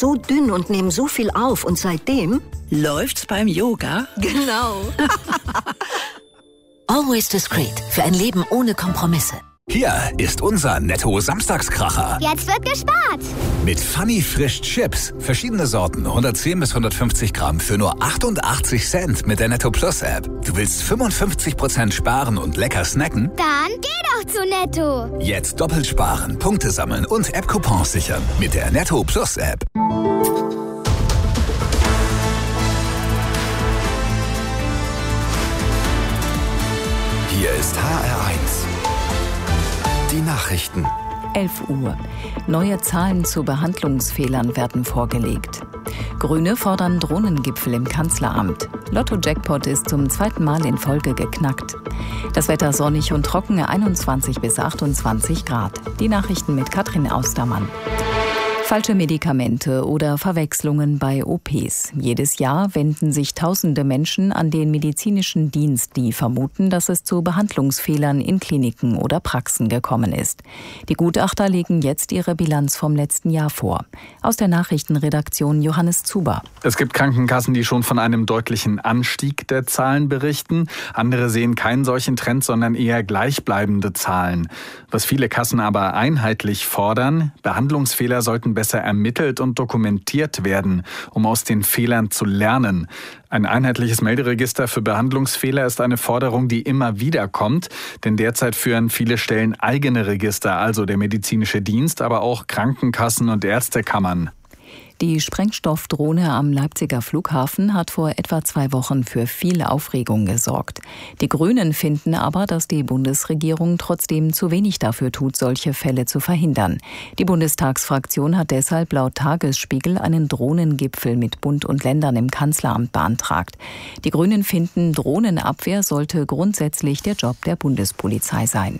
so dünn und nehme so viel auf. Und seitdem... Läuft's beim Yoga? Genau. Always Discreet. Für ein Leben ohne Kompromisse. Hier ist unser Netto-Samstagskracher. Jetzt wird gespart. Mit Funny Frisch Chips. Verschiedene Sorten, 110 bis 150 Gramm für nur 88 Cent mit der Netto Plus App. Du willst 55% sparen und lecker snacken? Dann geh doch zu Netto. Jetzt doppelt sparen, Punkte sammeln und App-Coupons sichern mit der Netto Plus App. Hier ist HR1. Die Nachrichten. 11 Uhr. Neue Zahlen zu Behandlungsfehlern werden vorgelegt. Grüne fordern Drohnengipfel im Kanzleramt. Lotto-Jackpot ist zum 2. Mal in Folge geknackt. Das Wetter sonnig und trocken, 21 bis 28 Grad. Die Nachrichten mit Katrin Austermann. Falsche Medikamente oder Verwechslungen bei OPs. Jedes Jahr wenden sich tausende Menschen an den medizinischen Dienst, die vermuten, dass es zu Behandlungsfehlern in Kliniken oder Praxen gekommen ist. Die Gutachter legen jetzt ihre Bilanz vom letzten Jahr vor. Aus der Nachrichtenredaktion Johannes Zuber. Es gibt Krankenkassen, die schon von einem deutlichen Anstieg der Zahlen berichten. Andere sehen keinen solchen Trend, sondern eher gleichbleibende Zahlen. Was viele Kassen aber einheitlich fordern: Behandlungsfehler sollten besser ermittelt und dokumentiert werden, um aus den Fehlern zu lernen. Ein einheitliches Melderegister für Behandlungsfehler ist eine Forderung, die immer wieder kommt, denn derzeit führen viele Stellen eigene Register, also der medizinische Dienst, aber auch Krankenkassen und Ärztekammern. Die Sprengstoffdrohne am Leipziger Flughafen hat vor etwa 2 Wochen für viel Aufregung gesorgt. Die Grünen finden aber, dass die Bundesregierung trotzdem zu wenig dafür tut, solche Fälle zu verhindern. Die Bundestagsfraktion hat deshalb laut Tagesspiegel einen Drohnengipfel mit Bund und Ländern im Kanzleramt beantragt. Die Grünen finden, Drohnenabwehr sollte grundsätzlich der Job der Bundespolizei sein.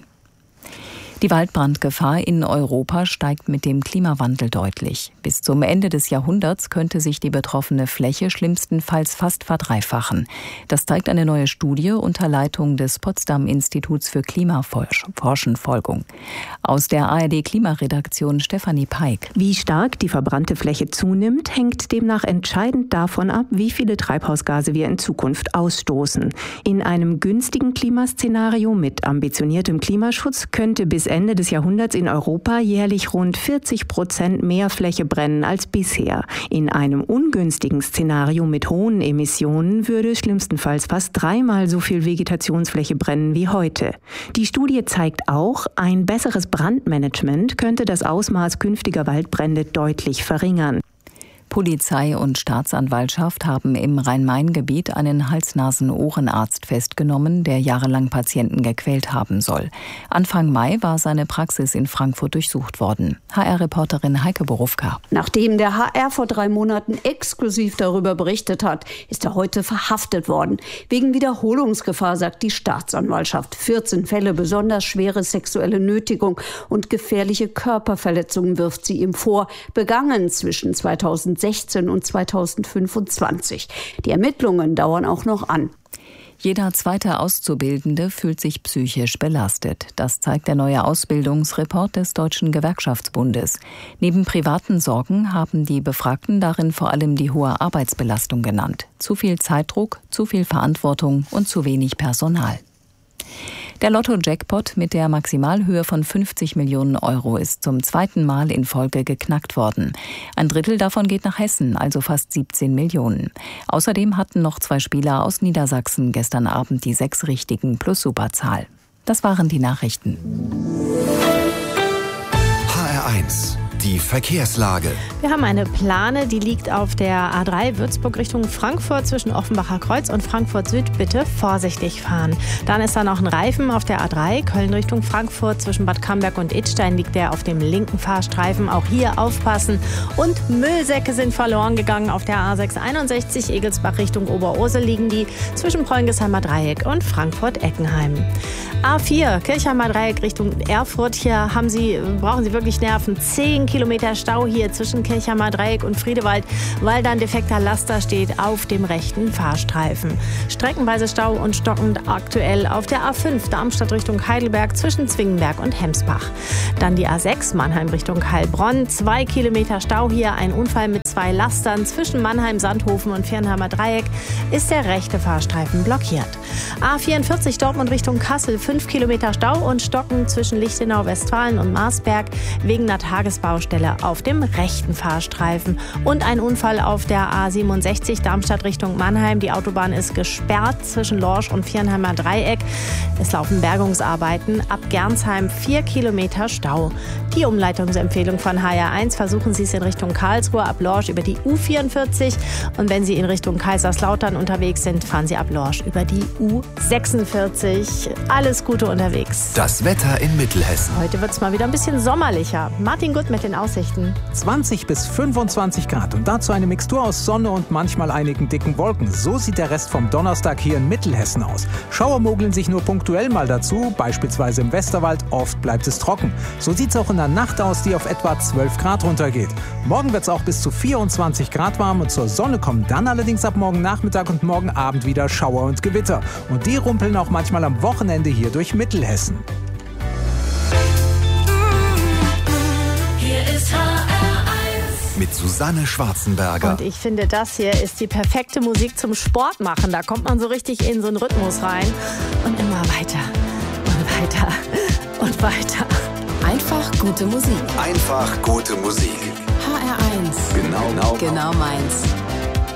Die Waldbrandgefahr in Europa steigt mit dem Klimawandel deutlich. Bis zum Ende des Jahrhunderts könnte sich die betroffene Fläche schlimmstenfalls fast verdreifachen. Das zeigt eine neue Studie unter Leitung des Potsdam-Instituts für Klimaforschenfolgung. Aus der ARD-Klimaredaktion Stefanie Peik. Wie stark die verbrannte Fläche zunimmt, hängt demnach entscheidend davon ab, wie viele Treibhausgase wir in Zukunft ausstoßen. In einem günstigen Klimaszenario mit ambitioniertem Klimaschutz könnte bis Ende des Jahrhunderts in Europa jährlich rund 40% mehr Fläche brennen als bisher. In einem ungünstigen Szenario mit hohen Emissionen würde schlimmstenfalls fast 3-mal so viel Vegetationsfläche brennen wie heute. Die Studie zeigt auch, ein besseres Brandmanagement könnte das Ausmaß künftiger Waldbrände deutlich verringern. Polizei und Staatsanwaltschaft haben im Rhein-Main-Gebiet einen Hals-Nasen-Ohrenarzt festgenommen, der jahrelang Patienten gequält haben soll. Anfang Mai war seine Praxis in Frankfurt durchsucht worden. HR-Reporterin Heike Borufka. Nachdem der HR vor 3 Monaten exklusiv darüber berichtet hat, ist er heute verhaftet worden. Wegen Wiederholungsgefahr, sagt die Staatsanwaltschaft. 14 Fälle besonders schwere sexuelle Nötigung und gefährliche Körperverletzungen wirft sie ihm vor, begangen zwischen 2016 und 2025. Die Ermittlungen dauern auch noch an. Jeder zweite Auszubildende fühlt sich psychisch belastet. Das zeigt der neue Ausbildungsreport des Deutschen Gewerkschaftsbundes. Neben privaten Sorgen haben die Befragten darin vor allem die hohe Arbeitsbelastung genannt. Zu viel Zeitdruck, zu viel Verantwortung und zu wenig Personal. Der Lotto-Jackpot mit der Maximalhöhe von 50 Millionen Euro ist zum 2. Mal in Folge geknackt worden. Ein Drittel davon geht nach Hessen, also fast 17 Millionen. Außerdem hatten noch 2 Spieler aus Niedersachsen gestern Abend die 6 richtigen plus Superzahl. Das waren die Nachrichten. HR1. Die Verkehrslage. Wir haben eine Plane, die liegt auf der A3 Würzburg Richtung Frankfurt zwischen Offenbacher Kreuz und Frankfurt Süd. Bitte vorsichtig fahren. Dann ist da noch ein Reifen auf der A3 Köln Richtung Frankfurt zwischen Bad Camberg und Idstein liegt der auf dem linken Fahrstreifen. Auch hier aufpassen. Und Müllsäcke sind verloren gegangen auf der A661 Egelsbach Richtung Oberursel liegen die zwischen Preungesheimer Dreieck und Frankfurt-Eckenheim. A4 Kirchheimer Dreieck Richtung Erfurt. Hier brauchen Sie wirklich Nerven. 10 Kilometer Stau hier zwischen Kirchheimer Dreieck und Friedewald, weil da ein defekter Laster steht auf dem rechten Fahrstreifen. Streckenweise Stau und stockend aktuell auf der A5 Darmstadt Richtung Heidelberg zwischen Zwingenberg und Hemsbach. Dann die A6 Mannheim Richtung Heilbronn. 2 Kilometer Stau hier, ein Unfall mit 2 Lastern zwischen Mannheim, Sandhofen und Viernheimer Dreieck ist der rechte Fahrstreifen blockiert. A44 Dortmund Richtung Kassel, 5 Kilometer Stau und Stocken zwischen Lichtenau, Westfalen und Marsberg wegen einer Tagesbaustelle auf dem rechten Fahrstreifen. Und ein Unfall auf der A67 Darmstadt Richtung Mannheim. Die Autobahn ist gesperrt zwischen Lorsch und Viernheimer Dreieck. Es laufen Bergungsarbeiten. Ab Gernsheim 4 Kilometer Stau. Die Umleitungsempfehlung von HR1: versuchen Sie es in Richtung Karlsruhe ab Lorsch über die U44. Und wenn Sie in Richtung Kaiserslautern unterwegs sind, fahren Sie ab Lorsch über die U46. Alles Gute unterwegs. Das Wetter in Mittelhessen. Heute wird es mal wieder ein bisschen sommerlicher. Martin Gutt mit den Aussichten. 20 bis 25 Grad und dazu eine Mixtur aus Sonne und manchmal einigen dicken Wolken. So sieht der Rest vom Donnerstag hier in Mittelhessen aus. Schauer mogeln sich nur punktuell mal dazu, beispielsweise im Westerwald. Oft bleibt es trocken. So sieht es auch in der Nacht aus, die auf etwa 12 Grad runtergeht. Morgen wird es auch bis zu 24 Grad warm und zur Sonne kommen dann allerdings ab morgen Nachmittag und morgen Abend wieder Schauer und Gewitter. Und die rumpeln auch manchmal am Wochenende hier durch Mittelhessen. Hier ist HR1 mit Susanne Schwarzenberger. Und ich finde, das hier ist die perfekte Musik zum Sport machen. Da kommt man so richtig in so einen Rhythmus rein. Und immer weiter und weiter und weiter. Einfach gute Musik. Einfach gute Musik. HR1. Genau meins.